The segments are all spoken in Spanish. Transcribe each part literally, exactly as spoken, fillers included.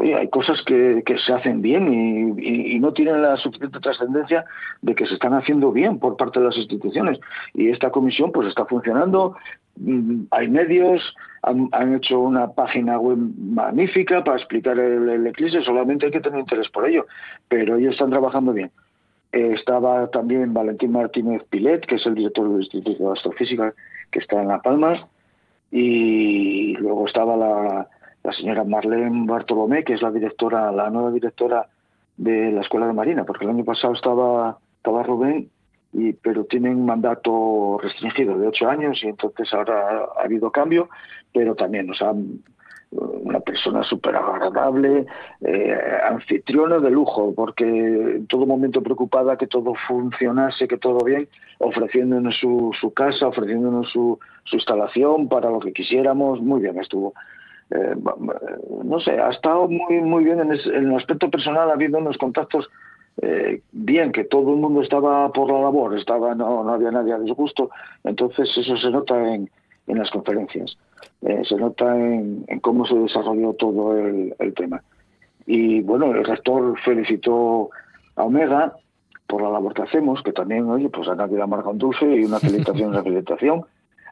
oye, hay cosas que, que se hacen bien y, y, y no tienen la suficiente trascendencia de que se están haciendo bien por parte de las instituciones. Y esta comisión pues está funcionando, hay medios, han, han hecho una página web magnífica para explicar el, el eclipse, solamente hay que tener interés por ello, pero ellos están trabajando bien. Eh, estaba también Valentín Martínez Pilet, que es el director del Instituto de Astrofísica, que está en La Palma, y luego estaba la, la señora Marlene Bartolomé, que es la directora, la nueva directora de la Escuela de Marina, porque el año pasado estaba, estaba Rubén, y, pero tienen un mandato restringido de ocho años y entonces ahora ha, ha habido cambio, pero también nos han una persona súper agradable, eh, anfitriona de lujo, porque en todo momento preocupada que todo funcionase, que todo bien, ofreciéndonos su, su casa, ofreciéndonos su, su instalación para lo que quisiéramos. Muy bien estuvo. Eh, no sé, ha estado muy muy bien en, es, en el aspecto personal, ha habido unos contactos eh, bien, que todo el mundo estaba por la labor, estaba no, no había nadie a disgusto, entonces eso se nota en, en las conferencias. Eh, se nota en, en cómo se desarrolló todo el, el tema. Y bueno, el rector felicitó a Omega por la labor que hacemos, que también, oye, pues a nadie le amarga un dulce y una felicitación y una felicitación.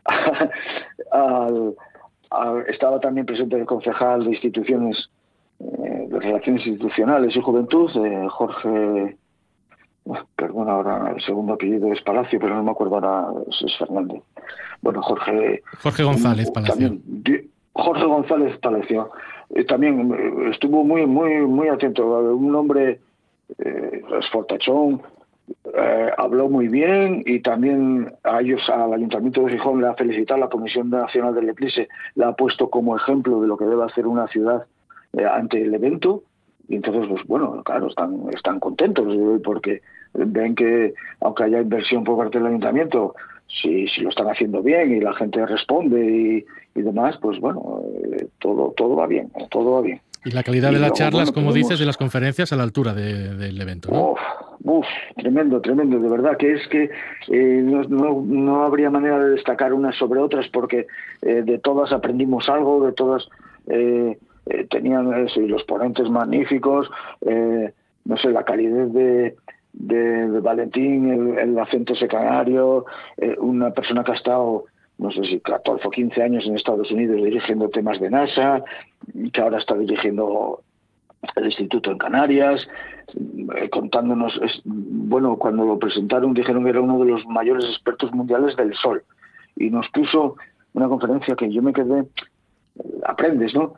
al, al, estaba también presente el concejal de instituciones, eh, de Relaciones Institucionales y Juventud, eh, Jorge... Perdón, ahora el segundo apellido es Palacio, pero no me acuerdo ahora, es, es Fernández. Bueno, Jorge... Jorge González un, Palacio. También, Jorge González Palacio. Eh, también eh, estuvo muy muy muy atento. Un hombre eh, esfortachón, eh, habló muy bien y también a ellos, al Ayuntamiento de Gijón, le ha felicitado. La Comisión Nacional del Eclipse la ha puesto como ejemplo de lo que debe hacer una ciudad eh, ante el evento. Y entonces, pues bueno, claro, están, están contentos porque ven que, aunque haya inversión por parte del ayuntamiento, si, si lo están haciendo bien y la gente responde y, y demás, pues bueno, eh, todo todo va bien, todo va bien. Y la calidad y de las luego, charlas, bueno, como podemos... dices, de las conferencias a la altura de, del evento, ¿no? Uf, uf, tremendo, tremendo, de verdad, que es que eh, no, no, no habría manera de destacar unas sobre otras porque eh, de todas aprendimos algo, de todas... Eh, Eh, tenían eso, y los ponentes magníficos, eh, no sé, la calidez de, de, de Valentín, el, el acento ese canario, eh, una persona que ha estado, no sé si catorce o quince años en Estados Unidos dirigiendo temas de NASA, que ahora está dirigiendo el instituto en Canarias, eh, contándonos, es, bueno, cuando lo presentaron dijeron que era uno de los mayores expertos mundiales del Sol, y nos puso una conferencia que yo me quedé, eh, aprendes, ¿no?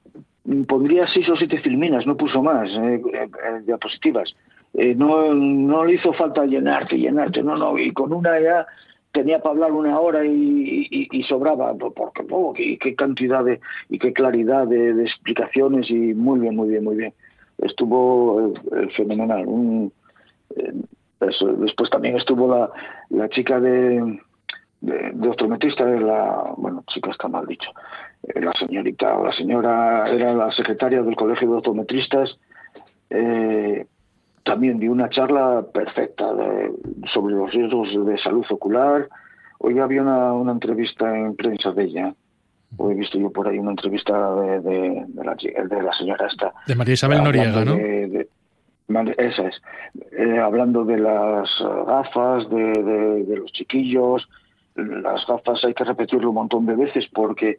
Pondría seis o siete filminas, no puso más, eh, eh, diapositivas. Eh, no, no le hizo falta llenarte, llenarte, no, no, y con una ya tenía para hablar una hora y, y, y sobraba, porque oh, qué, qué cantidad de, y qué claridad de, de explicaciones, y muy bien, muy bien, muy bien. Estuvo eh, fenomenal. Un, eh, eso. Después también estuvo la, la chica de... De, de optometrista, la, bueno, chica está mal dicho, la señorita, la señora era la secretaria del Colegio de Optometristas, eh, también dio una charla perfecta de, sobre los riesgos de salud ocular. Hoy había una, una entrevista en prensa de ella, hoy he visto yo por ahí una entrevista de, de, de, la, de la señora esta. De María Isabel Noriega, ¿no? De, de, esa es, eh, hablando de las gafas, de, de, de los chiquillos. Las gafas hay que repetirlo un montón de veces porque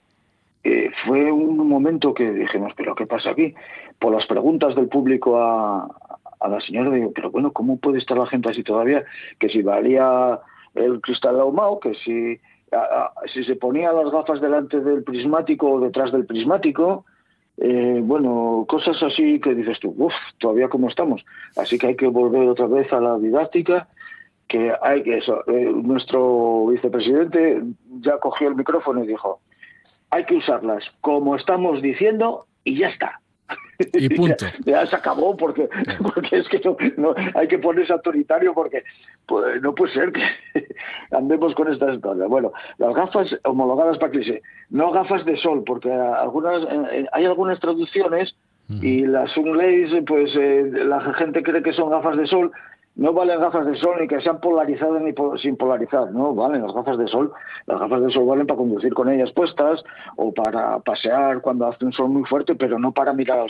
eh, fue un momento que dijimos, ¿pero qué pasa aquí? Por las preguntas del público a, a la señora, digo, pero bueno, ¿cómo puede estar la gente así todavía? Que si valía el cristal ahumado, que si, a, a, si se ponía las gafas delante del prismático o detrás del prismático, eh, bueno, cosas así que dices tú, uff, todavía cómo estamos. Así que hay que volver otra vez a la didáctica, que hay que eso, eh, nuestro vicepresidente ya cogió el micrófono y dijo, hay que usarlas como estamos diciendo y ya está. Y punto. ya, ya se acabó porque, porque es que no, no hay que ponerse autoritario porque pues, no puede ser que andemos con estas historias. Bueno, las gafas homologadas para eclipse, no gafas de sol, porque algunas eh, hay algunas traducciones uh-huh. y las Sunlays, pues eh, la gente cree que son gafas de sol. No valen gafas de sol ni que sean polarizadas ni po- sin polarizar, no valen las gafas de sol. Las gafas de sol valen para conducir con ellas puestas o para pasear cuando hace un sol muy fuerte, pero no para mirar al